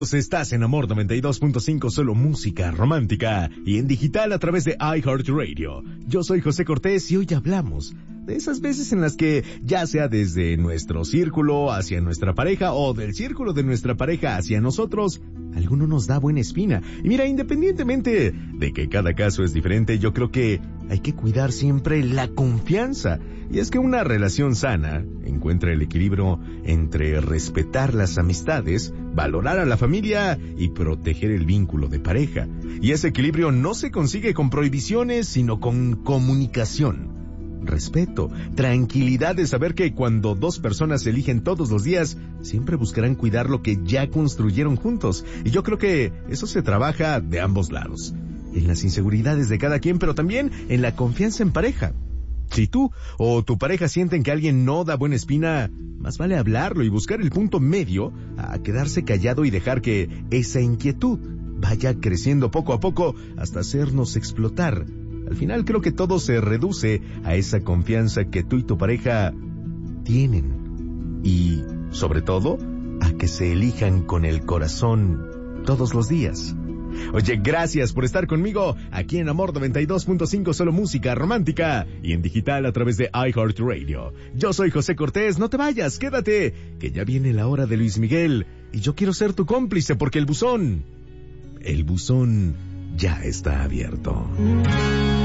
Estás en Amor 92.5, solo música romántica y en digital a través de iHeartRadio. Yo soy José Cortés y hoy hablamos de esas veces en las que, ya sea desde nuestro círculo hacia nuestra pareja o del círculo de nuestra pareja hacia nosotros, alguno nos da buena espina. Y mira, independientemente de que cada caso es diferente, yo creo que hay que cuidar siempre la confianza. Y es que una relación sana encuentra el equilibrio entre respetar las amistades, valorar a la familia y proteger el vínculo de pareja. Y ese equilibrio no se consigue con prohibiciones, sino con comunicación, respeto, tranquilidad de saber que cuando dos personas se eligen todos los días, siempre buscarán cuidar lo que ya construyeron juntos. Y yo creo que eso se trabaja de ambos lados, en las inseguridades de cada quien, pero también en la confianza en pareja. Si tú o tu pareja sienten que alguien no da buena espina, más vale hablarlo y buscar el punto medio a quedarse callado y dejar que esa inquietud vaya creciendo poco a poco hasta hacernos explotar. Al final creo que todo se reduce a esa confianza que tú y tu pareja tienen. Y, sobre todo, a que se elijan con el corazón todos los días. Oye, gracias por estar conmigo aquí en Amor 92.5, solo música romántica y en digital a través de iHeartRadio. Yo soy José Cortés, no te vayas, quédate, que ya viene la hora de Luis Miguel y yo quiero ser tu cómplice porque el buzón ya está abierto.